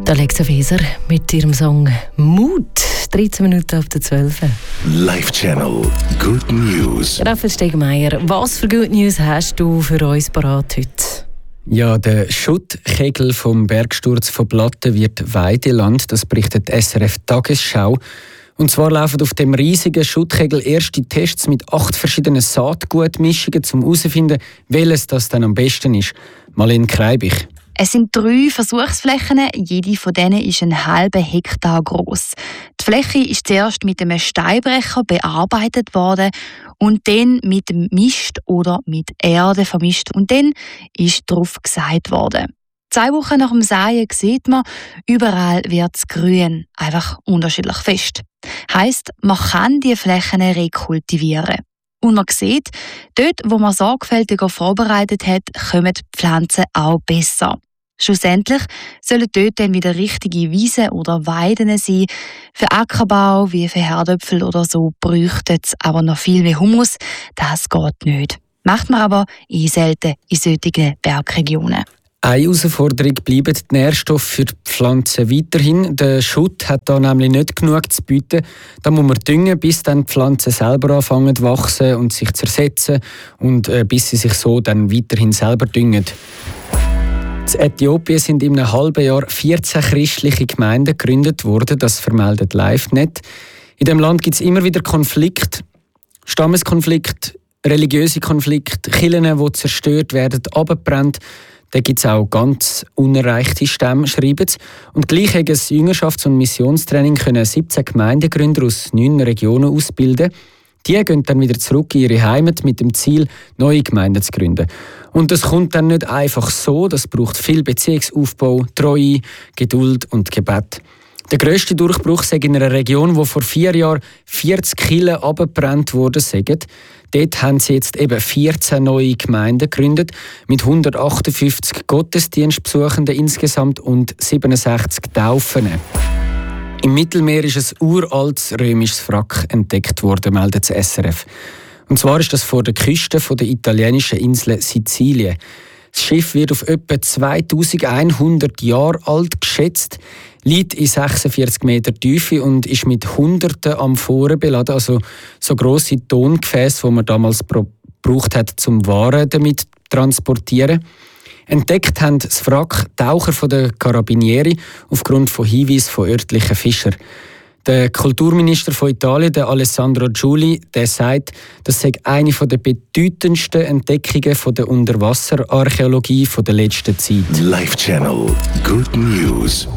Alexa Feser mit ihrem Song «Mut». 13 Minuten ab der 12. Live Channel Good News. Raphael Stegemeier, was für Good News hast du für uns parat heute? Ja, der Schuttkegel vom Bergsturz von Blatten wird Weideland, das berichtet SRF Tagesschau. Und zwar laufen auf dem riesigen Schuttkegel erste Tests mit 8 verschiedenen Saatgutmischungen, um herauszufinden, welches das dann am besten ist. Marlene Kreibich. Es sind 3 Versuchsflächen, jede von denen ist einen halben Hektar groß. Die Fläche ist zuerst mit einem Steinbrecher bearbeitet worden und dann mit dem Mist oder mit Erde vermischt und dann ist drauf gesät worden. 2 Wochen nach dem Säen sieht man, überall wird es grün, einfach unterschiedlich fest. Heisst, man kann die Flächen rekultivieren. Und man sieht, dort, wo man sorgfältiger vorbereitet hat, kommen die Pflanzen auch besser. Schlussendlich sollen dort dann wieder richtige Wiesen oder Weiden sein. Für Ackerbau wie für Herdöpfel oder so bräuchte es aber noch viel mehr Humus. Das geht nicht. Macht man aber selten in solchen Bergregionen. Eine Herausforderung bleiben die Nährstoffe für die Pflanzen weiterhin. Der Schutt hat da nämlich nicht genug zu bieten. Da muss man düngen, bis dann die Pflanzen selber anfangen zu wachsen und sich zu zersetzen und bis sie sich so dann weiterhin selber düngen. In Äthiopien sind in einem halben Jahr 14 christliche Gemeinden gegründet worden, das vermeldet LiveNet. In dem Land gibt es immer wieder Konflikte, Stammeskonflikte, religiöse Konflikte, Kirchen, die zerstört werden, abgebrannt. Da gibt es auch ganz unerreichte Stämme, schreiben sie. Und gleich haben das Jüngerschafts- und Missionstraining können 17 Gemeindegründer aus 9 Regionen ausbilden. Die gehen dann wieder zurück in ihre Heimat mit dem Ziel, neue Gemeinden zu gründen. Und das kommt dann nicht einfach so, das braucht viel Beziehungsaufbau, Treue, Geduld und Gebet. Der grösste Durchbruch sei in einer Region, wo vor 4 Jahren 40 Kirchen abgebrannt worden sind. Dort haben sie jetzt eben 14 neue Gemeinden gegründet, mit 158 Gottesdienstbesuchenden insgesamt und 67 Taufen. Im Mittelmeer ist ein uraltes römisches Wrack entdeckt worden, meldet das SRF. Und zwar ist das vor der Küste der italienischen Insel Sizilien. Das Schiff wird auf etwa 2100 Jahre alt geschätzt, liegt in 46 Meter Tiefe und ist mit Hunderten Amphoren beladen, also so grosse Tongefäße, die man damals gebraucht hat, zum Waren damit zu transportieren. Entdeckt haben das Wrack Taucher von der Carabinieri aufgrund von Hinweisen von örtlichen Fischern. Der Kulturminister von Italien, der Alessandro Giuli, der sagt, das sei eine der bedeutendsten Entdeckungen von der Unterwasserarchäologie der letzten Zeit. Live Channel Good News.